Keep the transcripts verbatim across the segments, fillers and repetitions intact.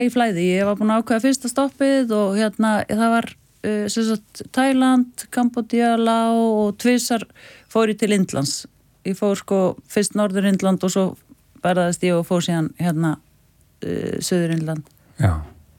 í flæði. Ég var búin að ákveða fyrsta stoppið og hérna, það var uh, sem sagt Tæland, Kambódía, Laos og tvisar fór ég til Indlands. Ég fór sko fyrst Norður Indland og svo barðaðist ég og fór síðan hérna uh, Suður Indland. Já.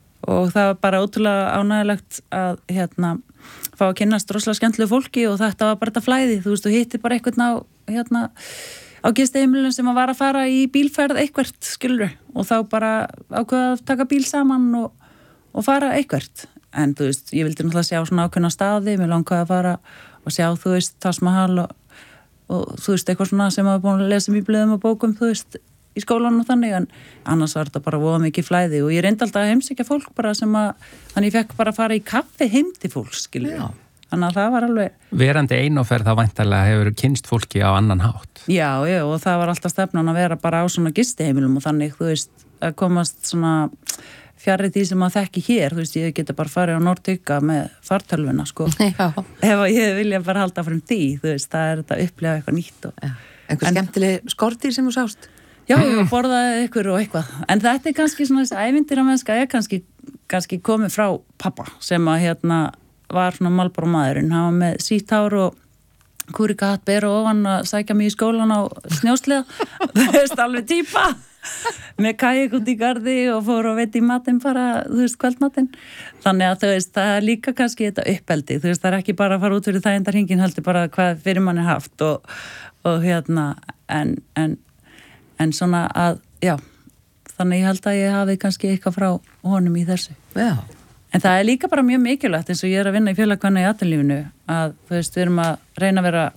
Og það var bara ótrúlega ánægilegt að hérna fá að kynnast rosalega skemmtilegu fólki og þetta var bara þetta flæði. Þú veist, þú hittir bara einhvern á hérna á gistiheimilinu sem að var að fara í bílferð eitthvert, skilur, og þá bara ákveða að taka bíl saman og, og fara eitthvert. En þú veist, ég vildi náttúrulega sjá svona ákveðna staði, mér langaði að fara og sjá, þú veist, Taj Mahal og, og þú veist, eitthvað svona sem að búin að lesa í blöðum og bókum, þú veist, í skólanum og þannig, en annars var þetta bara voða mikið flæði og ég reyndi alltaf að heimsækja fólk bara sem að, þannig ég fekk bara að fara í kaffi heim til fólks, skilur. Já. Þannig að það var alveg... Verandi einoferð þá væntanlega hefur kynst fólki á annan hátt. Já, já, og það var alltaf stefnan að vera bara á svona gistiheimilum og þannig, þú veist, að komast svona fjarri því sem að þekki hér, þú veist, ég geta bara farið á Nordica með fartölvuna, sko. Já. Ef ég vilja bara halda frem því, þú veist, það er þetta að upplifa eitthvað nýtt. Og... Já. Einhver en... skemmtileg skordýr sem þú sást? Já, ég borðaði ykkur og eitthvað. En þetta er kannski svona þessi ævintýramennska er kannski, kannski komið frá pappa sem að hérna var svona Marlboro maðurinn, hann var með sítt hár og kúrikahatt ber og ofan að sækja mig í skólan á snjóslega, þú veist, alveg típa, með kajak út í garði og fór og veit í matinn bara, þú veist, kvöldmatinn. Þannig að þú veist, það er líka kannski þetta uppeldi, þú veist, það er ekki bara að fara út fyrir þægindarhringin, heldur bara hvað fyrir mann er haft og, og hérna, en, en, en svona að, já, þannig ég held að ég hafi kannski eitthvað frá honum í þessu. Já. En það er líka bara mjög mikilvægt eins og ég er að vinna í félagskvenna í atvinnulífinu að þú veist, við erum að reyna að vera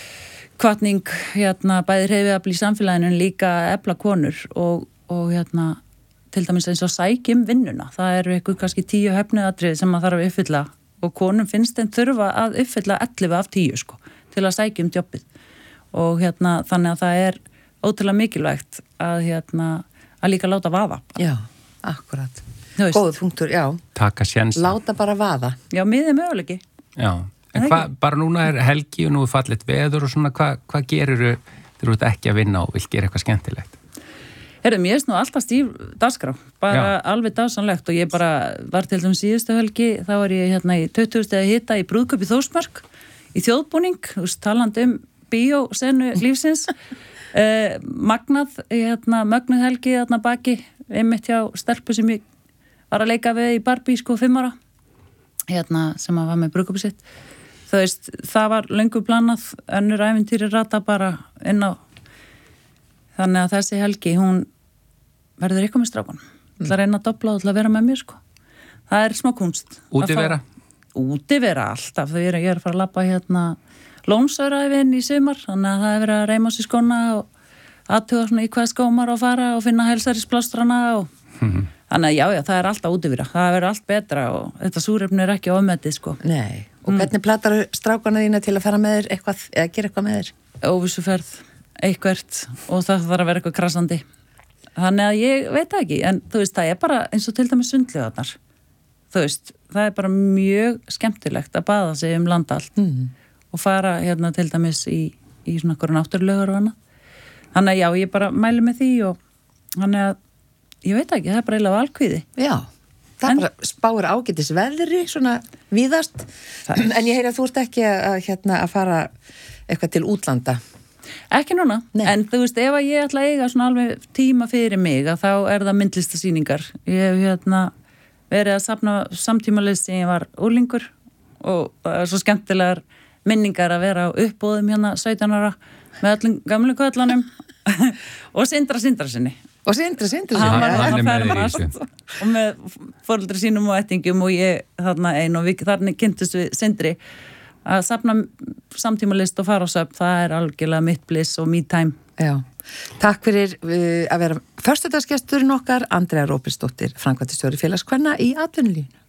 hvatning hérna bæði hreyfiafl í samfélaginu en líka efla konur og, og hérna til dæmis eins og sækjum vinnuna. Það eru eitthvað kannski tíu hefniðatriði sem maður þarf að uppfylla og konum finnst þeim þurfa að uppfylla ellefu af tíu sko til að sækjum jobbið. Og hérna þannig að það er ótrúlega mikilvægt að hérna að líka láta vaða. Já, akkurat. Góður punktur, já. Taka sjens. Láta bara vaða. Já, miðið möguleiki. Já, en hvað, bara núna er helgi og nú er fallet veður og svona, hvað hva gerir þegar þú ert ekki að vinna og vil gera eitthvað skemmtilegt? Herðu, mér er nú alltaf stíf dagskrá, bara já. Alveg dásanlegt og ég bara var til þeim síðustu helgi, þá var ég hérna í tuttugu stiga hita í brúðkaup í Þórsmörk, í þjóðbúning, þú veist, talandi um bíósenu lífsins, uh, magnað, hérna, mögnuð helgi þarna baki, einmitt hjá stelpu sem ég var að leika við í Barbie sko fimm ára hérna sem að var með brúðkaupið sitt þú veist, það var löngu planað önnur ævintýri rata bara inn á þannig að þessi helgi hún verður eitthvað með strákunum mm. til að reyna að dobla og til að vera með mér sko það er smá kunst Útivera? Útivera alltaf þegar ég er að fara að labba hérna Lónsöræfin í sumar þannig að það er verið að reyma sér skóna og aðtuga svona í hvað skómar og fara og finna helsærisplástrana og mm. Þannig að já, já, það er alltaf útivera. Það verður allt betra og þetta súrefni er ekki ofmetið, sko. Nei, og mm. hvernig platar strákana þína til að fara með þér eitthvað, eða gera eitthvað með þér? Óvissuferð, eitthvert og það þarf að vera eitthvað krassandi. Þannig að ég veit ekki, en þú veist, það er bara eins og til dæmis sundlaugarnar. Þú veist, það er bara mjög skemmtilegt að baða sig um landa allt mm. og fara hérna til dæmis í, í svona okkur náttúrulaugar og annað. Þannig að já, ég bara mæli með því og þannig að ég veit ekki, það er bara eiginlega valkvíði. Já, það en, bara spáir ágætis veðri, svona víðast. En ég heyri að þú ert ekki að, hérna, að fara eitthvað til útlanda. Ekki núna, Nei. En þú veist, ef ég ætla að eiga svona alveg tíma fyrir mig, að þá er það myndlistasýningar. Ég hef hérna verið að safna samtímalist sem ég var úlingur og það er svo skemmtilegar minningar að vera á uppbóðum hérna sautján ára með öllum gamlu köllunum og Sindra Sindra sinni. Og Sindri, Sindri hann var hann að fermast og með foreldri sínum og ættingum og ég þarna einn og við þarna kynntust við Sindri að safna samtímalist og fara á söfn, það er algjörlega mitt bliss og me time. Já, takk fyrir uh, að vera föstudagsgesturinn okkar, Andrea Róbertsdóttir, framkvæmdastjóri félagskvenna í atvinnulífinu.